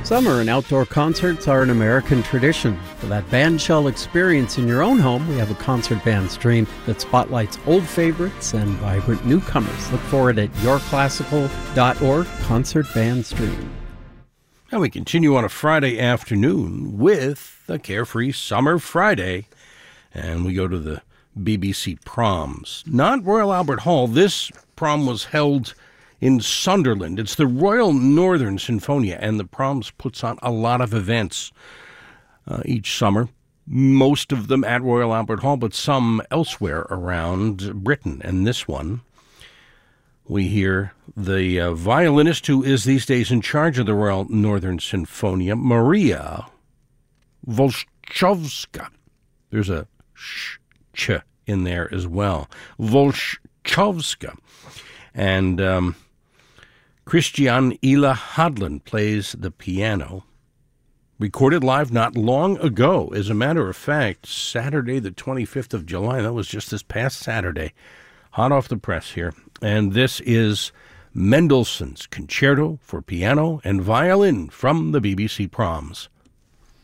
Summer and outdoor concerts are an American tradition. For that bandshell experience in your own home, we have a concert band stream that spotlights old favorites and vibrant newcomers. Look for it at yourclassical.org, Concert Band Stream. And we continue on a Friday afternoon with a Carefree Summer Friday. And we go to the BBC Proms. Not Royal Albert Hall. This prom was held in Sunderland. It's the Royal Northern Sinfonia, and the Proms puts on a lot of events each summer, most of them at Royal Albert Hall, but some elsewhere around Britain. And this one, we hear the violinist who is these days in charge of the Royal Northern Sinfonia, Maria Volchowska. There's a ch in there as well. Volchowska. And Christian Ila Hadland plays the piano. Recorded live not long ago. As a matter of fact, Saturday the 25th of July. That was just this past Saturday. Hot off the press here. And this is Mendelssohn's Concerto for Piano and Violin from the BBC Proms.